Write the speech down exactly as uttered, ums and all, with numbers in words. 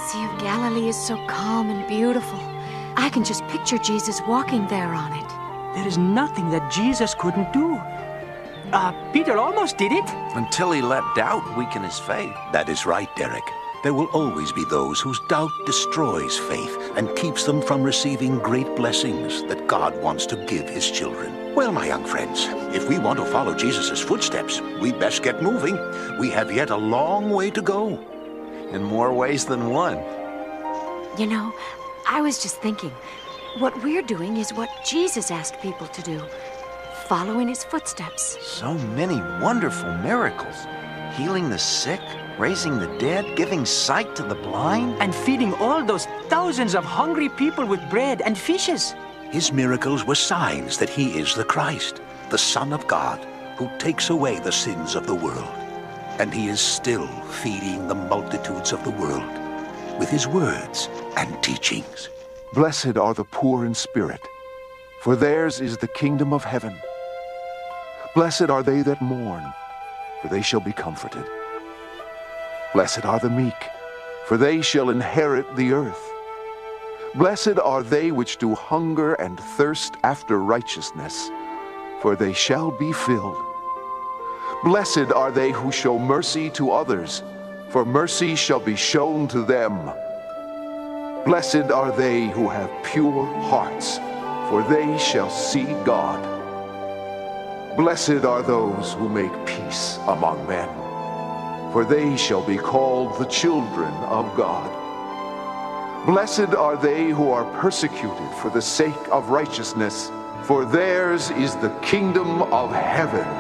Sea of Galilee is so calm and beautiful. I can just picture Jesus walking there on it. There is nothing that Jesus couldn't do. Uh, Peter almost did it. Until he let doubt weaken his faith. That is right, Derek. There will always be those whose doubt destroys faith and keeps them from receiving great blessings that God wants to give his children. Well, my young friends, if we want to follow Jesus' footsteps, we best get moving. We have yet a long way to go. In more ways than one. You know, I was just thinking, what we're doing is what Jesus asked people to do. Follow in his footsteps. So many wonderful miracles. Healing the sick, raising the dead, giving sight to the blind. And feeding all those thousands of hungry people with bread and fishes. His miracles were signs that he is the Christ, the Son of God, who takes away the sins of the world. And he is still feeding the multitudes of the world with his words and teachings. Blessed are the poor in spirit, for theirs is the kingdom of heaven. Blessed are they that mourn, for they shall be comforted. Blessed are the meek, for they shall inherit the earth. Blessed are they which do hunger and thirst after righteousness, for they shall be filled. Blessed are they who show mercy to others, for mercy shall be shown to them. Blessed are they who have pure hearts, for they shall see God. Blessed are those who make peace among men, for they shall be called the children of God. Blessed are they who are persecuted for the sake of righteousness, for theirs is the kingdom of heaven.